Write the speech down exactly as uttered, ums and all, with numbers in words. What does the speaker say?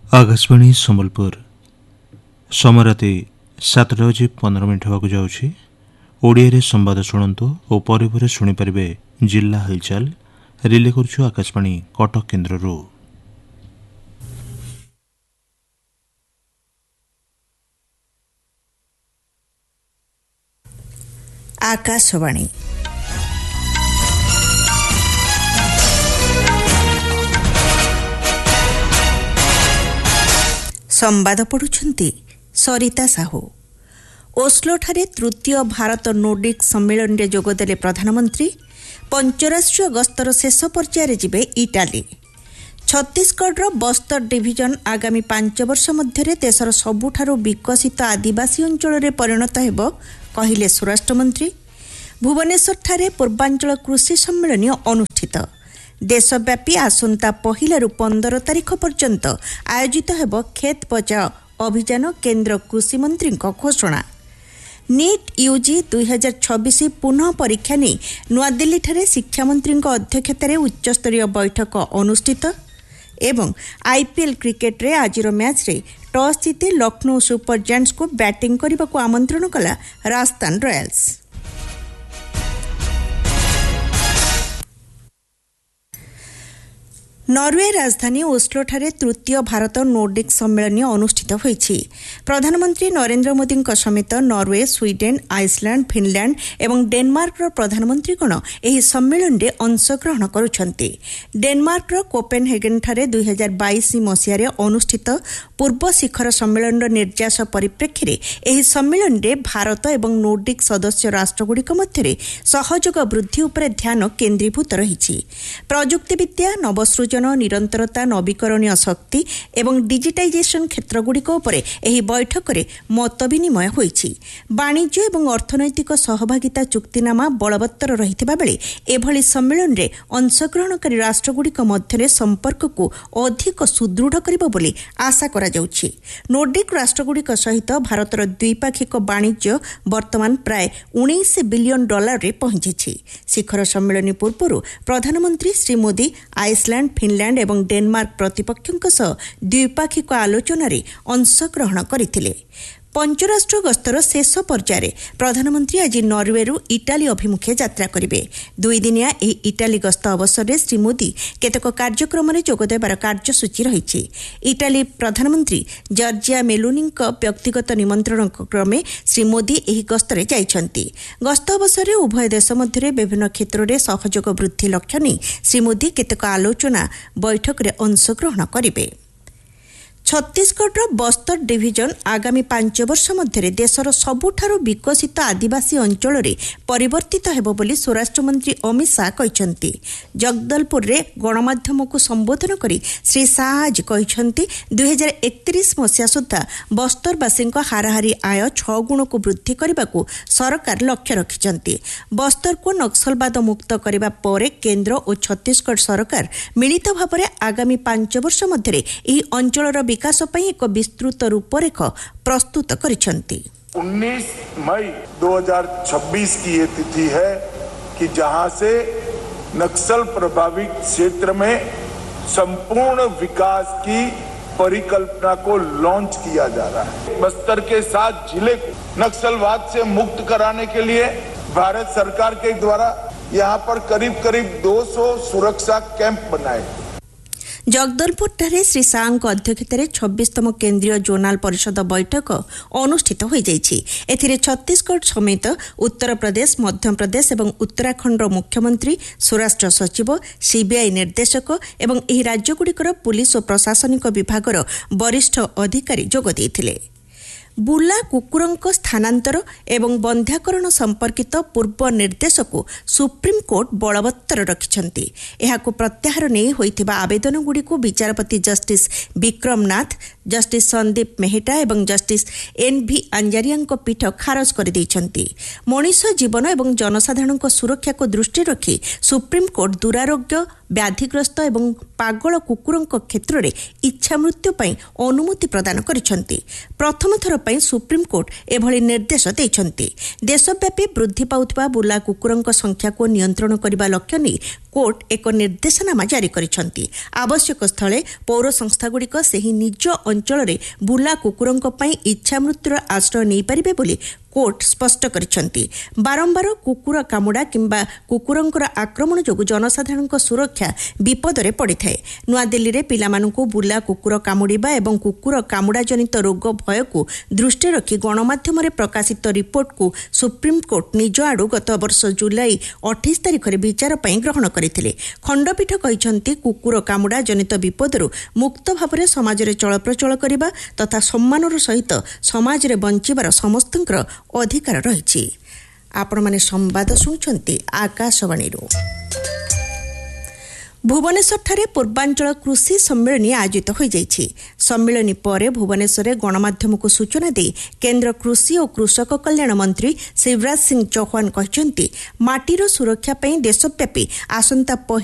आकाशवाणी सम्बलपुर समय राति सातटा बजे पंद्रह मिनिट होगा जाऊँगी। ओडिया संवाद शुणु और पर पर शुणिपारे जिला हलचल रिले करुछु आकाशवाणी कटक केन्द्र। आकाशवाणी संवाद पढ़ुछंती सरिता साहू। ओस्लोठारे तृतीय भारत नोर्डिक सम्मेलन रे जोगदेले प्रधानमंत्री। पंचराष्ट्रीय गस्तर शेष पर्यायर जिबे इटाली। छत्तीसगढ़ बस्तर डिविजन आगामी पांच वर्ष मध्य देशर सबुठारु विकसित आदिवासी अंचल रे परिणत हेबो कहिले स्वराष्ट्रमंत्री। भुवनेश्वरठारे पूर्वांचल कृषि सम्मेलन अनुष्ठित। देशव्यापी आसंता पहिलारू पंदर तारीख पर्यंत आयोजित हेबो खेत बचाओ अभियान केन्द्र कृषि मंत्री घोषणा। नीट यूजी दुई हजार छब्बीस पुनः परीक्षा नहीं नुआदिल्ली शिक्षा मंत्री अध्यक्षतार उच्चस्तरीय बैठक अनुष्ठित। एवं आईपीएल क्रिकेट रे आजिर मैच रे टॉस जीति लखनऊ सुपर जायंट्स को बैटिंग करने को आमंत्रण कला राजस्थान रॉयल्स। नॉर्वे राजधानी ओस्लोठारे तृतीय भारत नोर्डिक सम्मेलन अनुष्ठित होईछि। प्रधानमंत्री नरेंद्र मोदी समेत नॉर्वे, स्वीडेन, आइसलैंड, फिनलैंड एवं डेनमार्क प्रधानमंत्रीगण एही सम्मेलन रे अंशग्रहण करुछन्ति। डेनमार्क कोपेनहेगन ठारे दुई हजार बाईस मसीह अनुष्ठित पूर्व शिखर सम्मेलन निर्यास परिप्रेक्षी रे एही सम्मेलन रे भारत एवं नोर्डिक सदस्य राष्ट्रगुड़िक मध्य सहयोग वृद्धि उपर ध्यान केन्द्रीभूत रहिछि। प्रजुक्तिविद्या, नवसृजन, निरंतरता, नवीकरणीय शक्ति एवं डिजिटाइजेशन क्षेत्रगुड़िक उपरे एही बैठक रे मत विनिमय होईछि। वाणिज्य एवं अर्थनैतिक सहभागिता चुक्तिनामा बलवत्तर रहितबा बेले एभली सम्मेलन रे अंशग्रहणकारी राष्ट्रगुड़िक मध्य संपर्क को अधिक सुदृढ़ करिबो बोली आशा करा जाउछि। नोर्डिक राष्ट्रगुड़िक सहित भारतर द्विपाक्षिक वाणिज्य वर्तमान प्राय उन्नीस बिलियन डॉलर रे पहुंचिछि। शिखर सम्मेलन पूर्व प्रधानमंत्री श्री मोदी आइसलैंड, फिनलैंड एवं डेनमार्क प्रतिपक्षों सह द्विपाक्षिक आलोचन अंशग्रहण करथिले। पंचराष्ट्र गस्तर शेष पर्यायर प्रधानमंत्री आज नॉर्वेरू इटाली अभिमुखे यात्रा करिवे। दुई दिनिया एही इटाली गस्त अवसर में श्री मोदी केतक कार्यक्रम में जोगदेबार कार्यसूची रहिछि। इटाली प्रधानमंत्री जॉर्जिया मेलोनी व्यक्तिगत निमंत्रण क्रमे श्री मोदी एही गस्तरे जाइछन्ति। गस्त अवसर में उभय देश मध्य विभिन्न क्षेत्र में सहयोग वृद्धि लक्ष्य नहीं श्री मोदी केतक आलोचना बैठक में अंशग्रहण करिवे। छत्तीसगढ़ बस्तर डिविजन आगामी पांच वर्ष मध्य देशर सबुठारु विकसित आदिवासी अंचल रे परिवर्तित हेबो बोली स्वराष्ट्र मंत्री अमित शाह कहिसंती। जगदलपुर रे गणमाध्यम को संबोधन करी श्री शाह आज कहिसंती दुई हजार एकतीस मसीहा सुधा बस्तरवासी हाराहारी आय छह गुण को वृद्धि करने को सरकार लक्ष्य रखिसंती। बस्तर को नक्सलवाद मुक्त करने पर केंद्र और छत्तीसगढ़ सरकार मिलित भाव में आगामी पांच वर्ष मध्य एही अंचलर विकास पई एक विस्तृत रूपरेख प्रस्तुत करिसंती। उन्नीस मई दो हजार छब्बीस की ये तिथि है कि जहां से नक्सल प्रभावित क्षेत्र में संपूर्ण विकास की परिकल्पना को लॉन्च किया जा रहा है। बस्तर के साथ जिले को नक्सलवाद से मुक्त कराने के लिए भारत सरकार के द्वारा यहाँ पर करीब करीब दो सौ सुरक्षा कैंप बनाए। जगदलपुर ठारे श्री शाह अध्यक्षतार छब्बीसतम केन्द्रीय जोनाल परिषद बैठक अनुष्ठित हो जाइछि। एथिरे छत्तीसगढ़ समेत उत्तर प्रदेश, मध्य प्रदेश एवं उत्तराखंड मुख्यमंत्री, स्वराष्ट्र सचिव, सीबीआई निर्देशक एवं एही राज्यगुड़िकर पुलिस और प्रशासनिक विभागर वरिष्ठ अधिकारी जोग देइथिले। बुला कुकुरंक स्थानांतर एवं बंध्याकरण संपर्कित पूर्व निर्देश को सुप्रीम कोर्ट बलवत्तर रखिछंती। एहाको प्रत्याहार नहीं होइथिबा आवेदन गुडी को विचारपति जस्टिस विक्रम नाथ, जस्टिस संदीप मेहटा एवं जस्टिस एन भी अंजारियांक पीठ खारज कर दैछंती। मनुष्य जीवन एवं जनसाधारण सुरक्षा को दृष्टि रखी सुप्रीम कोर्ट दुरारोग्य, ବ୍ୟାଧିଗ୍ରସ୍ତ ଏବଂ ପାଗଳ କୁକୁରଙ୍କ କ୍ଷେତ୍ରରେ ଇଚ୍ଛା ମୃତ୍ୟୁ ପାଇଁ ଅନୁମତି ପ୍ରଦାନ କରିଛନ୍ତି। ପ୍ରଥମ ଥର ପାଇଁ ସୁପ୍ରିମକୋର୍ଟ ଏଭଳି ନିର୍ଦ୍ଦେଶ ଦେଇଛନ୍ତି। ଦେଶବ୍ୟାପୀ ବୃଦ୍ଧି ପାଉଥିବା ବୁଲା କୁକୁରଙ୍କ ସଂଖ୍ୟାକୁ ନିୟନ୍ତ୍ରଣ କରିବା ଲକ୍ଷ୍ୟ ନେଇ କୋର୍ଟ ଏକ ନିର୍ଦ୍ଦେଶନାମା ଜାରି କରିଛନ୍ତି। ଆବଶ୍ୟକ ସ୍ଥଳେ ପୌର ସଂସ୍ଥାଗୁଡ଼ିକ ସେହି ନିଜ ଅଞ୍ଚଳରେ ବୁଲା କୁକୁରଙ୍କ ପାଇଁ ଇଚ୍ଛା ମୃତ୍ୟୁର ଆଶ୍ରୟ ନେଇପାରିବେ ବୋଲି କୋର୍ଟ ସ୍ପଷ୍ଟ କରିଛନ୍ତି। ବାରମ୍ବାର କୁକୁର କାମୁଡ଼ା କିମ୍ବା କୁକୁରଙ୍କର ଆକ୍ରମଣ ଯୋଗୁଁ ଜନସାଧାରଣଙ୍କ ସୁରକ୍ଷା ବିପଦରେ ପଡ଼ିଥାଏ। ନୂଆଦିଲ୍ଲୀରେ ପିଲାମାନଙ୍କୁ ବୁଲା କୁକୁର କାମୁଡ଼ିବା ଏବଂ କୁକୁର କାମୁଡ଼ା ଜନିତ ରୋଗ ଭୟକୁ ଦୃଷ୍ଟିରେ ରଖି ଗଣମାଧ୍ୟମରେ ପ୍ରକାଶିତ ରିପୋର୍ଟକୁ ସୁପ୍ରିମକୋର୍ଟ ନିଜ ଆଡ଼ୁ ଗତ ବର୍ଷ ଜୁଲାଇ ଅଠେଇଶ ତାରିଖରେ ବିଚାର ପାଇଁ ଗ୍ରହଣ କରିଥିଲେ। ଖଣ୍ଡପୀଠ କହିଛନ୍ତି କୁକୁର କାମୁଡ଼ା ଜନିତ ବିପଦରୁ ମୁକ୍ତ ଭାବରେ ସମାଜରେ ଚଳପ୍ରଚଳ କରିବା ତଥା ସମ୍ମାନର ସହିତ ସମାଜରେ ବଞ୍ଚିବାର ସମସ୍ତଙ୍କର ଅଧିକାର ରହିଛି। ଆପଣମାନେ ସମ୍ବାଦ ଶୁଣୁଛନ୍ତି ଆକାଶବାଣୀରୁ। ଭୁବନେଶ୍ୱରଠାରେ ପୂର୍ବାଞ୍ଚଳ କୃଷି ସମ୍ମିଳନୀ ଆୟୋଜିତ ହୋଇଯାଇଛି। ସମ୍ମିଳନୀ ପରେ ଭୁବନେଶ୍ୱରରେ ଗଣମାଧ୍ୟମକୁ ସୂଚନା ଦେଇ କେନ୍ଦ୍ର କୃଷି ଓ କୃଷକ କଲ୍ୟାଣ ମନ୍ତ୍ରୀ ଶିବରାଜ ସିଂ ଚୌହାନ କହିଛନ୍ତି ମାଟିର ସୁରକ୍ଷା ପାଇଁ ଦେଶବ୍ୟାପୀ ଆସନ୍ତା